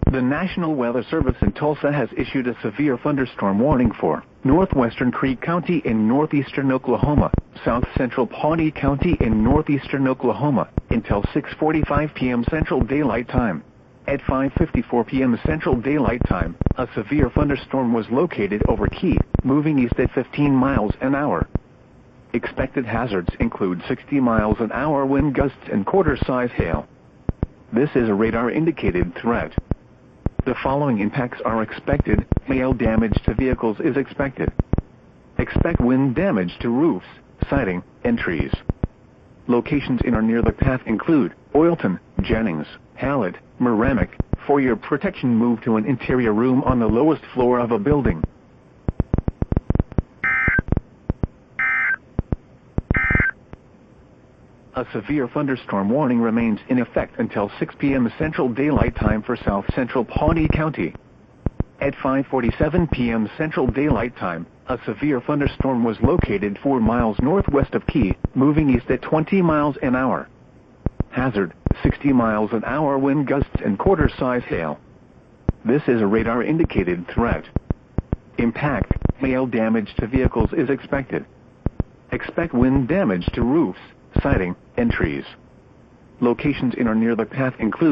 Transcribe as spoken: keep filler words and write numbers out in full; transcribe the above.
The National Weather Service in Tulsa has issued a severe thunderstorm warning for northwestern Creek County in northeastern Oklahoma, south central Pawnee County in northeastern Oklahoma, until six forty-five p m Central Daylight Time. At five fifty-four p m Central Daylight Time, a severe thunderstorm was located over Key, moving east at fifteen miles an hour. Expected hazards include sixty miles an hour wind gusts and quarter-size hail. This is a radar-indicated threat. The following impacts are expected. Hail damage to vehicles is expected. Expect wind damage to roofs, siding, and trees. Locations in or near the path include Oilton, Jennings, Hallett, Merrimack. For your protection, move to an interior room on the lowest floor of a building. A severe thunderstorm warning remains in effect until six p m Central Daylight Time for south central Pawnee County. At five forty-seven p m Central Daylight Time, a severe thunderstorm was located four miles northwest of Key, moving east at twenty miles an hour. Hazard, sixty miles an hour wind gusts and quarter-size hail. This is a radar-indicated threat. Impact, hail damage to vehicles is expected. Expect wind damage to roofs, siding, and trees. Locations in or near the path include